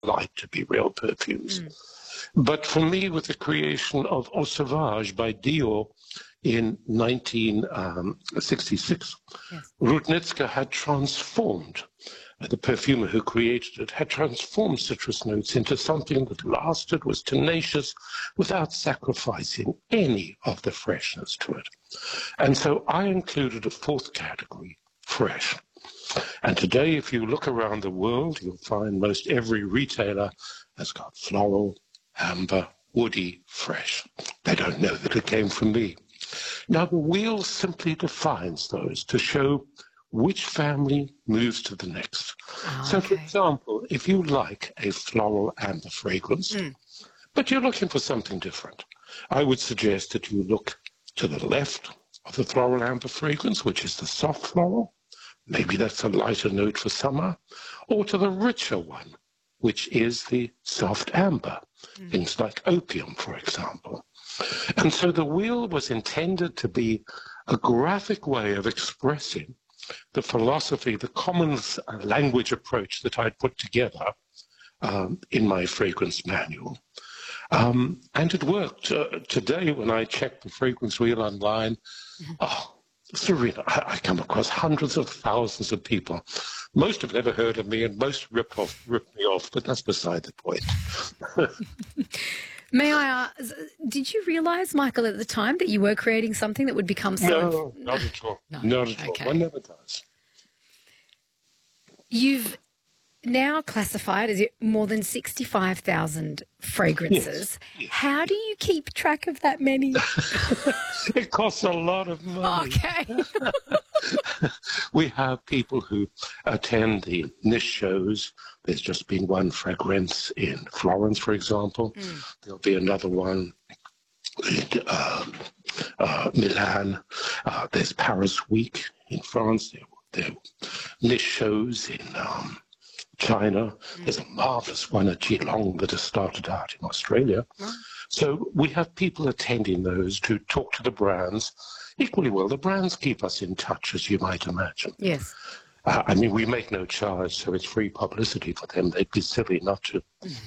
like to be real perfumes. But for me, with the creation of Eau Sauvage by Dior in 1966, Yes. Rudnitska had transformed, the perfumer who created it, had transformed citrus notes into something that lasted, was tenacious, without sacrificing any of the freshness to it. And so I included a fourth category, fresh. And today, if you look around the world, you'll find most every retailer has got floral, amber, woody, fresh. They don't know that it came from me. Now, the wheel simply defines those to show which family moves to the next. So, for example, if you like a floral amber fragrance, but you're looking for something different, I would suggest that you look to the left of the floral amber fragrance, which is the soft floral. Maybe that's a lighter note for summer, or to the richer one, which is the soft amber, things like opium, for example. And so the wheel was intended to be a graphic way of expressing the philosophy, the common language approach that I'd put together in my fragrance manual. And it worked. Today, when I check the fragrance wheel online, Serena, I come across hundreds of thousands of people. Most have never heard of me, and most rip me off, but that's beside the point. May I ask, did you realise, Michael, at the time that you were creating something that would become so... No, not at all. No, not at all. One never does. You've now classified as more than 65,000 fragrances. Yes. How do you keep track of that many? It costs a lot of money. Okay. We have people who attend the niche shows. There's just been one fragrance in Florence, for example. There'll be another one in Milan. There's Paris Week in France. There are niche shows in China. There's a marvelous one at Geelong that has started out in Australia. So we have people attending those to talk to the brands. Equally well, the brands keep us in touch, as you might imagine. Yes. I mean, we make no charge, so it's free publicity for them. They'd be silly not to.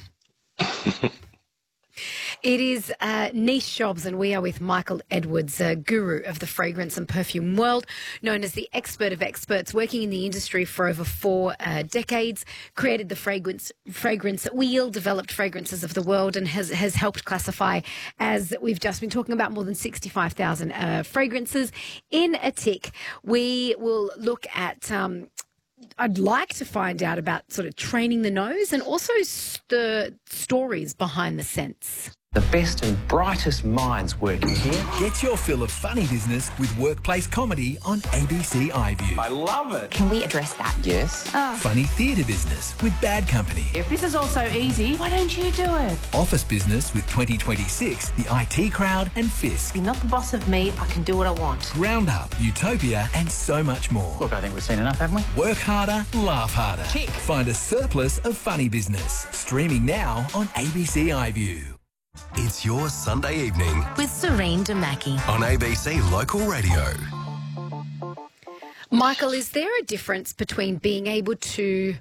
It is Niche Jobs, and we are with Michael Edwards, guru of the fragrance and perfume world, known as the expert of experts, working in the industry for over 4 decades, created the fragrance wheel, developed fragrances of the world, and has helped classify, as we've just been talking about, more than 65,000 fragrances. In a tick, we will look at... I'd like to find out about sort of training the nose and also the stories behind the scents. The best and brightest minds working here. Get your fill of funny business with workplace comedy on ABC iView. I love it. Can we address that? Yes. Funny theatre business with Bad Company. If this is all so easy, why don't you do it? Office business with 2026, the IT Crowd and Fisk. You're not the boss of me. I can do what I want. Round Up, Utopia and so much more. Look, I think we've seen enough, haven't we? Work harder, laugh harder. Tick. Find a surplus of funny business. Streaming now on ABC iView. It's your Sunday evening with Serene Damaki on ABC Local Radio. Michael, is there a difference between being able to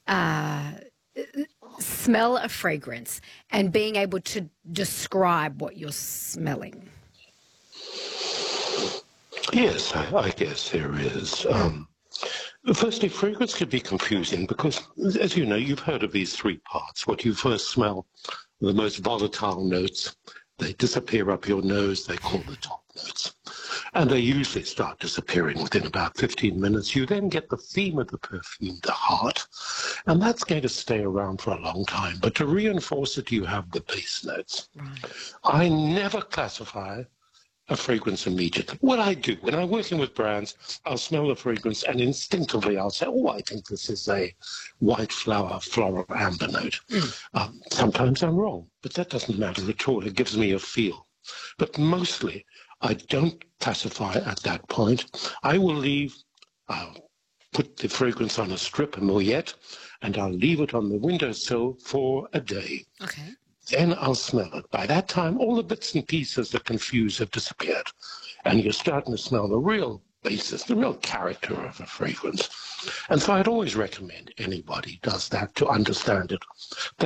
smell a fragrance and being able to describe what you're smelling? Yes, I guess there is. Firstly, fragrance can be confusing because, as you know, you've heard of these 3 parts. What you first smell, the most volatile notes, they disappear up your nose, they call the top notes. And they usually start disappearing within about 15 minutes. You then get the theme of the perfume, the heart, and that's going to stay around for a long time. But to reinforce it, you have the base notes. I never classify a fragrance immediately. What I do, when I'm working with brands, I'll smell the fragrance and instinctively I'll say, oh, I think this is a white flower, floral amber note. Sometimes I'm wrong, but that doesn't matter at all. It gives me a feel. But mostly, I don't classify at that point. I will leave, I'll put the fragrance on a strip, a mouillette, and I'll leave it on the windowsill for a day. Okay. Then I'll smell it. By that time, all the bits and pieces that confuse have disappeared. And you're starting to smell the real basis, the real character of a fragrance. And so I'd always recommend anybody does that to understand it.